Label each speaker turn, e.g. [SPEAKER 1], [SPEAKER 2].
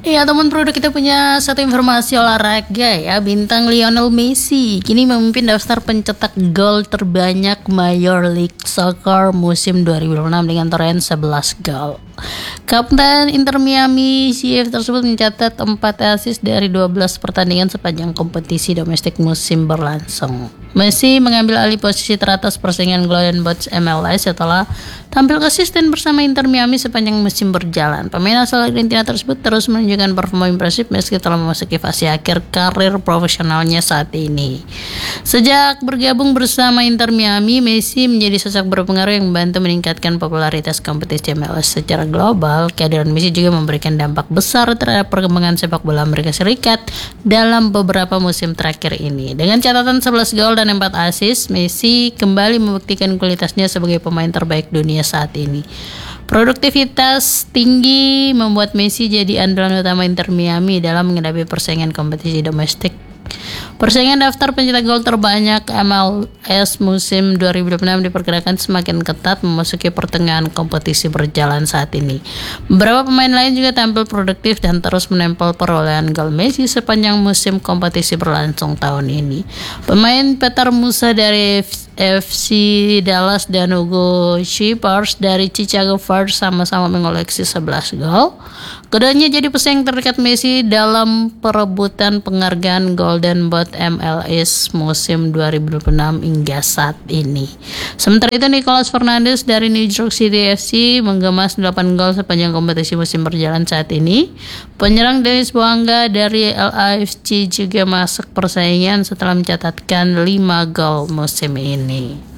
[SPEAKER 1] Ya teman produk kita punya satu informasi olahraga ya. Bintang Lionel Messi kini memimpin daftar pencetak gol terbanyak Major League Soccer musim 2026 dengan torehan 11 gol. Kapten Inter Miami CF tersebut mencatat 4 assist dari 12 pertandingan sepanjang kompetisi domestik musim berlangsung. Messi mengambil alih posisi teratas persaingan Golden Boot MLS setelah tampil konsisten bersama Inter Miami sepanjang musim berjalan. Pemain asal Argentina tersebut terus menunjukkan performa impresif meski telah memasuki fase akhir karir profesionalnya saat ini. Sejak bergabung bersama Inter Miami, Messi menjadi sosok berpengaruh yang membantu meningkatkan popularitas kompetisi MLS secara global. Kehadiran Messi juga memberikan dampak besar terhadap perkembangan sepak bola Amerika Serikat dalam beberapa musim terakhir ini. Dengan catatan 11 gol dan 4 assist, Messi kembali membuktikan kualitasnya sebagai pemain terbaik dunia saat ini. Produktivitas tinggi membuat Messi jadi andalan utama Inter Miami dalam menghadapi persaingan kompetisi domestik. Persaingan daftar pencetak gol terbanyak MLS musim 2026 diperkirakan semakin ketat memasuki pertengahan kompetisi berjalan saat ini. Beberapa pemain lain juga tampil produktif dan terus menempel perolehan gol Messi sepanjang musim kompetisi berlangsung tahun ini. Pemain Petar Musa dari FC Dallas dan Hugo Shepard dari Chicago Fire sama-sama mengoleksi 11 gol. Keduanya jadi pesaing terdekat Messi dalam perebutan penghargaan Golden Boot MLS musim 2026 hingga saat ini. Sementara itu Nicolas Fernandes dari New York City FC menggemas 8 gol sepanjang kompetisi musim berjalan saat ini. Penyerang Dennis Bouanga dari LAFC juga masuk persaingan setelah mencatatkan 5 gol musim ini.